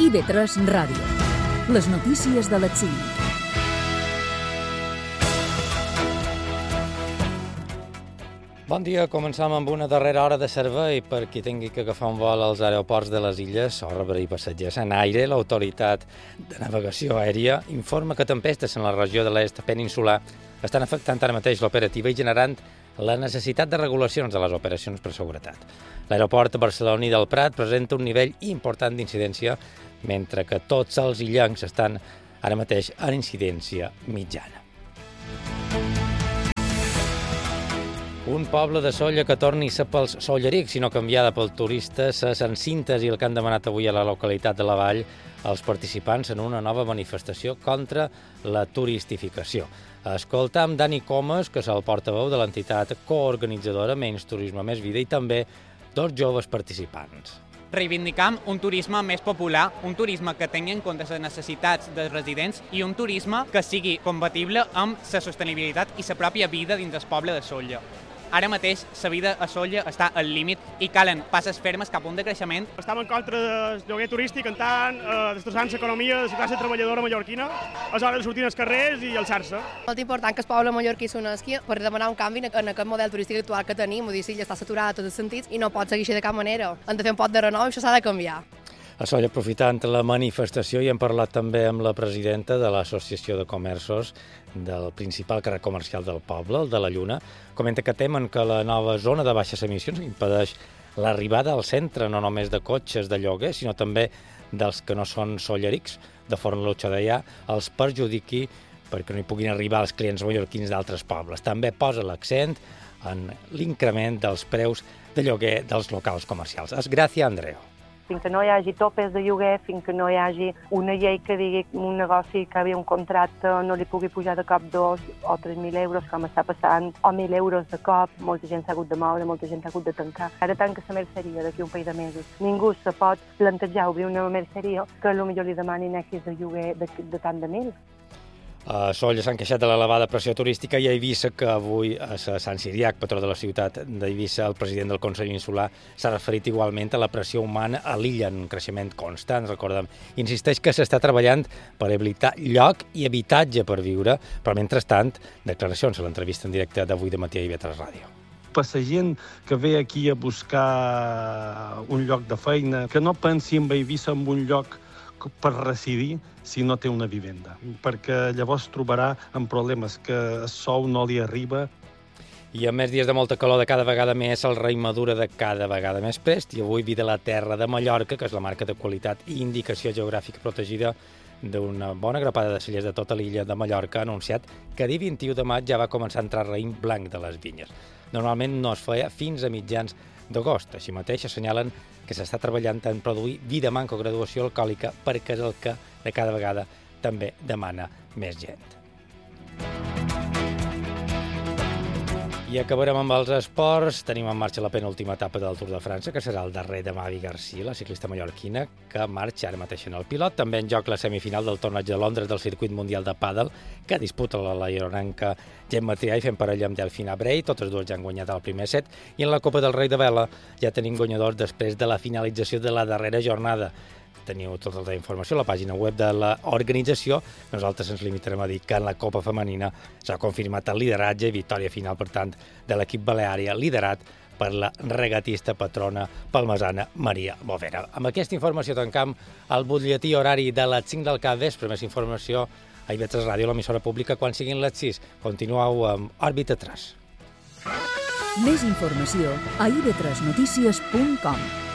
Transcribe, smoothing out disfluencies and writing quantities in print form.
IB3 Ràdio. Les notícies de les 5. Bon dia, començam amb una darrera hora de servei per qui tingui que agafar un vol als aeroports de les illes o rebre passatgers en aire. L'Autoritat de Navegació Aèria informa que tempestes en la regió de l'est peninsular estan afectant ara mateix l'operativa i generant la necessitat de regulacions de les operacions per seguretat. L'aeroport barceloní del Prat presenta un nivell important d'incidència, mentre que tots els illencs estan ara mateix en incidència mitjana. Un poble de Sóller que torni a ser pels sollerics, sinó canviada pel turista, en síntesi el que han demanat avui a la localitat de la Vall els participants en una nova manifestació contra la turistificació. Escoltam Dani Comas, que és el portaveu de l'entitat coorganitzadora Menys Turisme, Més Vida, i també dos joves participants. Reivindicam un turisme més popular, un turisme que tingui en compte les necessitats dels residents i un turisme que sigui compatible amb la sostenibilitat i la pròpia vida dins del poble de Sóller. Ara mateix la vida a Sóller està al límit i calen passes fermes cap a un decreixement. Estem en contra del lloguer turístic, en tant destrossant l'economia de la classe treballadora mallorquina, és hora de sortir als carrers i alçar-se. Molt important que el poble mallorquí s'unisqui per demanar un canvi en aquest model turístic actual que tenim. Vull dir, l'illa està saturada a tots els sentits i no pot seguir així de cap manera. Hem de fer un pot de renou i això s'ha de canviar. A Sóller, aprofitant la manifestació, hi hem parlat també amb la presidenta de l'Associació de Comerços del principal carrer comercial del poble, el de la Lluna. Comenta que temen que la nova zona de baixes emissions impedeix l'arribada al centre no només de cotxes de lloguer, sinó també dels que no són sollerics, de Fornalutxa d'allà, els perjudiqui perquè no hi puguin arribar els clients mallorquins d'altres pobles. També posa l'accent en l'increment dels preus de lloguer dels locals comercials. És Gràcia Andreu. Fins que no hi hagi topes de lloguer, fins que no hi hagi una llei que digui que un negoci que havia un contracte no li pugui pujar de cop 2 o 3.000 euros, com està passant, o 1.000 euros de cop, molta gent s'ha hagut de moure, molta gent s'ha hagut de tancar. Ara tanca la merceria d'aquí un parell de mesos. Ningú se pot plantejar obrir una merceria que potser li demanin X de lloguer de tant de 1.000. A Sóller s'han queixat de l'elevada pressió turística i a Eivissa, que avui a Sant Ciriac, patró de la ciutat d'Eivissa, el president del Consell Insular, s'ha referit igualment a la pressió humana a l'illa en un creixement constant, recordem. Insisteix que s'està treballant per habilitar lloc i habitatge per viure, però mentrestant, declaracions a l'entrevista en directe d'avui de matí a IB3 Ràdio. Per la gent que ve aquí a buscar un lloc de feina, que no pensi en Eivissa en un lloc per residir si no té una vivenda, perquè llavors trobarà en problemes que el sou no li arriba. I amb més dies de molta calor de cada vegada més, el raïm madura de cada vegada més prest, i avui vi de la terra de Mallorca, que és la marca de qualitat i indicació geogràfica protegida d'una bona grapada de cellers de tota l'illa de Mallorca, ha anunciat que dia 21 de maig ja va començar a entrar raïm blanc de les vinyes. Normalment no es feia fins a mitjans d'agost. Així mateix assenyalen que s'està treballant en produir vi de manca o graduació alcohòlica perquè és el que de cada vegada també demana més gent. I acabarem amb els esports. Tenim en marxa la penúltima etapa del Tour de França, que serà el darrer de Mavi Garcia, la ciclista mallorquina, que marxa ara mateix en el pilot. També en joc la semifinal del torneig de Londres del circuit mundial de pàdel, que disputa la laieronenca Gemma Triay fent parella amb Delfina Bray. Totes dues ja han guanyat el primer set. I en la Copa del Rei de Vela ja tenim guanyadors després de la finalització de la darrera jornada. Teniu tota la informació a la pàgina web de l'organització. Nosaltres ens limitarem a dir que en la Copa Femenina s'ha confirmat el lideratge i victòria final, per tant, de l'equip Baleària, liderat per la regatista patrona palmesana Maria Bovera. Amb aquesta informació tancam el butlletí horari de les 5 del capvespre. Més informació a IB3 Ràdio, l'emissora pública, quan siguin les 6. Continueu amb Òrbita 3. Més informació a ib3notícies.com.